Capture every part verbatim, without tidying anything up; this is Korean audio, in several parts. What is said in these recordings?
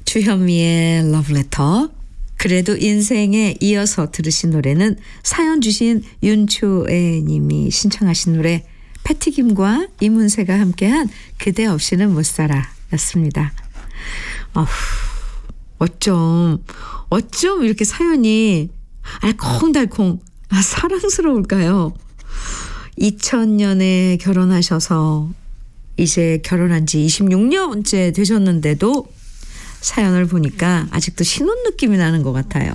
주현미의 러브레터. 그래도 인생에 이어서 들으신 노래는 사연 주신 윤초애 님이 신청하신 노래 패티김과 이문세가 함께한 그대 없이는 못 살아 였습니다. 어후, 어쩜 어쩜 이렇게 사연이 알콩달콩 아, 사랑스러울까요? 이천 년에 결혼하셔서 이제 결혼한 지 이십육 년째 되셨는데도 사연을 보니까 아직도 신혼 느낌이 나는 것 같아요.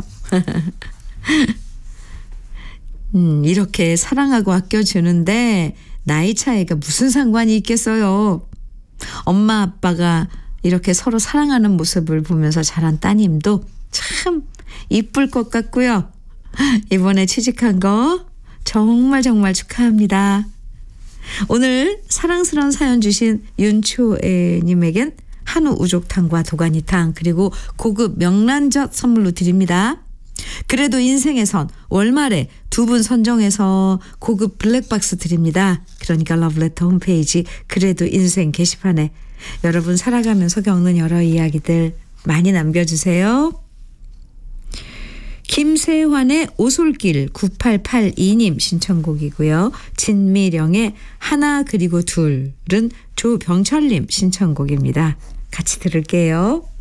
음, 이렇게 사랑하고 아껴주는데 나이 차이가 무슨 상관이 있겠어요. 엄마 아빠가 이렇게 서로 사랑하는 모습을 보면서 자란 따님도 참 이쁠 것 같고요. 이번에 취직한 거 정말 정말 축하합니다. 오늘 사랑스러운 사연 주신 윤초애 님에겐 한우 우족탕과 도가니탕 그리고 고급 명란젓 선물로 드립니다. 그래도 인생에선 월말에 두 분 선정해서 고급 블랙박스 드립니다. 그러니까 러브레터 홈페이지 그래도 인생 게시판에 여러분 살아가면서 겪는 여러 이야기들 많이 남겨주세요. 김세환의 오솔길 구팔팔이 님 신청곡이고요. 진미령의 하나 그리고 둘은 조병철님 신청곡입니다. 같이 들을게요.